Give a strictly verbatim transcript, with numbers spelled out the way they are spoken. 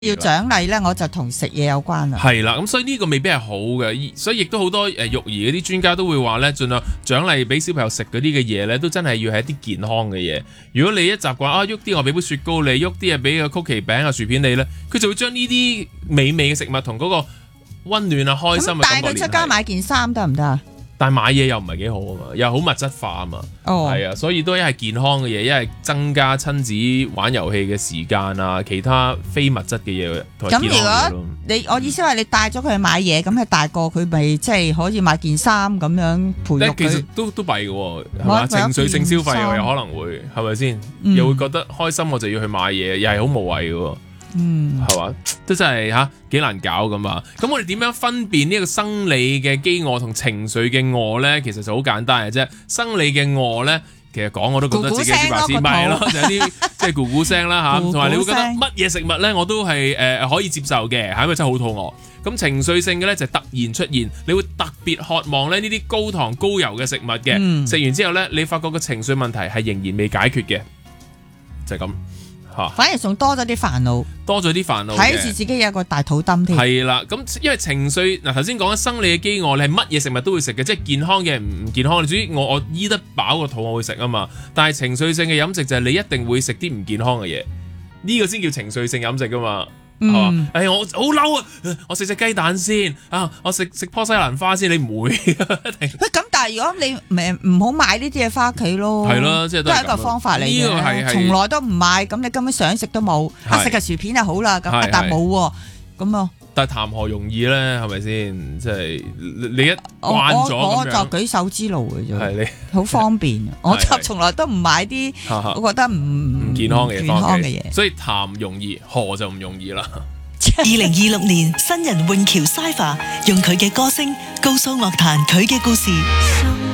要獎勵咧，我就同食嘢有關啦。 係啦，咁所以呢個未必係好嘅，所以亦都好多誒育兒嗰啲專家都會話咧，盡量獎勵俾小朋友食嗰啲嘅嘢咧，都真係要係一啲健康嘅嘢。如果你一習慣啊，喐啲我俾杯雪糕你，喐啲啊俾個曲奇餅啊薯片你咧，佢就會將呢啲美味嘅食物同嗰個溫暖啊開心嘅感覺連繫。 帶佢出街買件衫得唔得啊？ 但係買嘢又唔係幾好啊嘛，又好物質化啊嘛，係、oh. 啊，所以都一係健康嘅嘢，一係增加親子玩遊戲嘅時間啊，其他非物質嘅嘢同埋健康嘅嘢咯。咁如果你我意思話你帶咗佢去買嘢，咁佢大個佢咪即係可以買件衫咁樣培育佢？ 其實都都弊嘅喎，係嘛？情緒性消費又可能會係咪先？嗯、又會覺得開心我就要去買嘢，又係好無謂嘅喎。嗯，係嘛，都真係吓幾難搞咁啊！咁我哋點樣分辨呢一個生理嘅飢餓同情緒嘅餓咧？其實就好簡單嘅啫。生理嘅餓咧，其實講我都覺得自己知白先咪咯，就有啲即係咕咕聲啦吓，同埋你會覺得乜嘢食物咧我都係誒、呃、可以接受嘅，係因為真係好肚餓。咁情緒性嘅咧就突然出現，你會特別渴望咧呢啲高糖高油嘅食物嘅，食、嗯、完之後咧你發覺個情緒問題係仍然未解決嘅，就係、是、咁。 反而仲多咗啲煩惱， 多咗啲煩惱， 睇住自己有一個大肚墩添。 係啦，咁因為情緒嗱頭先講緊生理嘅飢餓，你係乜嘢食物都會食嘅，即係健康嘅唔健康。你至於我我醫得飽個肚我會食啊嘛，但係情緒性嘅飲食就係你一定會食啲唔健康嘅嘢，呢、這個先叫情緒性飲食噶嘛。係嘛、嗯？哎我好嬲啊！我食隻雞蛋先啊！我食食棵西蘭花先，你唔會一定。 咁但係如果你唔好買呢啲嘢翻屋企咯，係咯，即係都係一個方法嚟嘅。呢個係從來都唔買，咁你根本想食都冇。啊食嘅薯片就好啦，咁但冇喎，咁啊。但係談何容易咧？係咪先？即係你一慣咗咁樣， 我我就舉手之勞嘅啫。 係你好方便，我就從來都唔買啲我覺得唔唔健康嘅健康嘅嘢。 所以談容易，何就唔容易啦。 二零二六年新人詠喬 Cypher 用佢嘅歌聲告訴樂壇佢嘅故事。